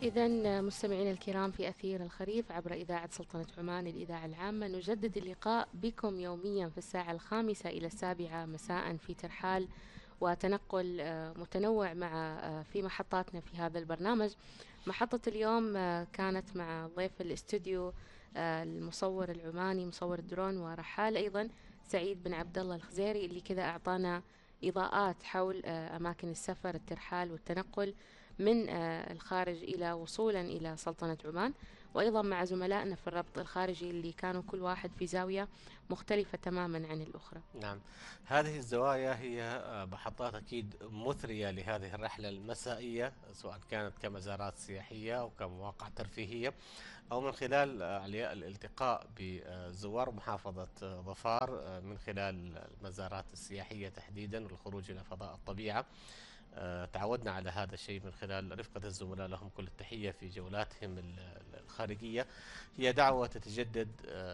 إذا مستمعينا الكرام، في أثير الخريف عبر إذاعة سلطنة عمان الإذاعة العامة، نجدد اللقاء بكم يوميا في الساعة 5 إلى 7 مساء في ترحال وتنقل متنوع مع في محطاتنا في هذا البرنامج. محطة اليوم كانت مع ضيف الاستوديو المصور العماني مصور الدرون ورحال أيضا سعيد بن عبد الله الخزيري، اللي كذا أعطانا إضاءات حول أماكن السفر الترحال والتنقل من الخارج إلى وصولا إلى سلطنة عمان، وأيضا مع زملائنا في الربط الخارجي اللي كانوا كل واحد في زاوية مختلفة تماما عن الأخرى. نعم، هذه الزوايا هي محطات أكيد مثرية لهذه الرحلة المسائية، سواء كانت كمزارات سياحية أو كمواقع ترفيهية، أو من خلال الالتقاء بزوار محافظة ظفار من خلال المزارات السياحية تحديدا والخروج إلى فضاء الطبيعة. تعودنا على هذا الشيء من خلال رفقة الزملاء، لهم كل التحية في جولاتهم الخارجية. هي دعوة تتجدد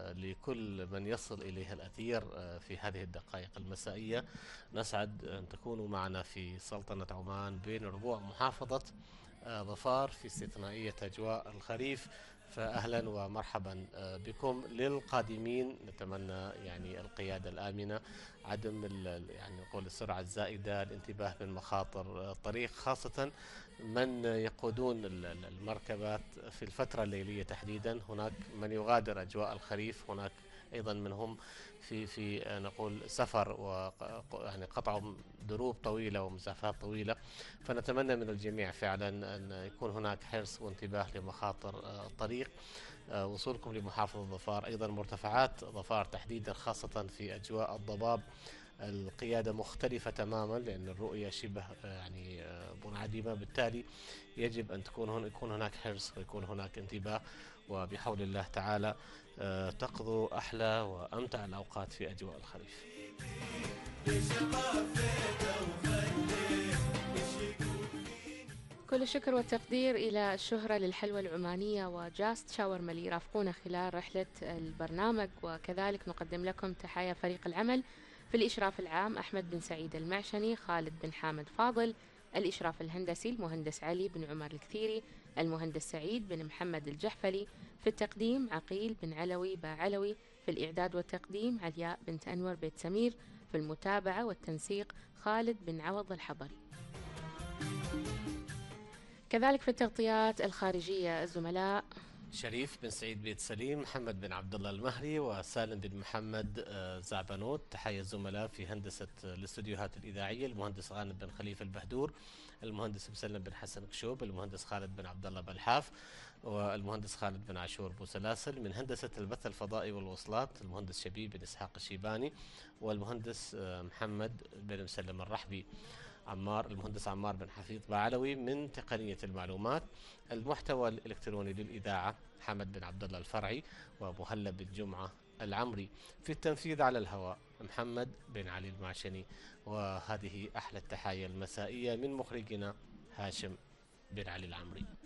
لكل من يصل إليها الأثير في هذه الدقائق المسائية. نسعد أن تكونوا معنا في سلطنة عمان بين ربوع محافظة ظفار في استثنائية أجواء الخريف. فأهلا ومرحبا بكم. للقادمين نتمنى يعني القيادة الآمنة، عدم يعني نقول السرعة الزائدة، الانتباه من مخاطر الطريق، خاصة من يقودون المركبات في الفترة الليلية تحديدا. هناك من يغادر أجواء الخريف، هناك أيضا منهم في نقول سفر ويعني قطع دروب طويلة ومسافات طويلة. فنتمنى من الجميع فعلا أن يكون هناك حرص وانتباه لمخاطر الطريق. وصولكم لمحافظة ظفار، أيضا مرتفعات ظفار تحديدا، خاصة في أجواء الضباب، القيادة مختلفة تماما لأن الرؤية شبه يعني منعدمة. بالتالي يجب أن يكون هناك حرص ويكون هناك انتباه، وبحول الله تعالى تقضوا أحلى وأمتع الأوقات في أجواء الخريف. كل الشكر والتقدير إلى الشهرة للحلوى العمانية وجاست شاورما اللي يرافقونا خلال رحلة البرنامج، وكذلك نقدم لكم تحايا فريق العمل في الإشراف العام أحمد بن سعيد المعشني، خالد بن حامد فاضل، الإشراف الهندسي المهندس علي بن عمر الكثيري، المهندس سعيد بن محمد الجحفلي، في التقديم عقيل بن علوي باعلوي، في الإعداد والتقديم علياء بنت أنور بيت سمير، في المتابعة والتنسيق خالد بن عوض الحضري. كذلك في التغطيات الخارجية الزملاء شريف بن سعيد بيت سليم، محمد بن عبد الله المهري، وسالم بن محمد زعبنوت. تحية الزملاء في هندسة الاستوديوهات الإذاعية المهندس غانم بن خليفة البهدور، المهندس مسلم بن حسن كشوب، المهندس خالد بن عبد الله بلحاف، والمهندس خالد بن عاشور بوسلاسل. من هندسة البث الفضائي والوصلات المهندس شبيب بن إسحاق الشيباني، والمهندس محمد بن مسلم الرحبي. المهندس عمار بن حفيظ بعلوي. من تقنية المعلومات المحتوى الإلكتروني للإذاعة حمد بن عبد الله الفرعي ومهلب الجمعة العمري. في التنفيذ على الهواء محمد بن علي المعشني. وهذه أحلى التحايا المسائية من مخرجنا هاشم بن علي العمري.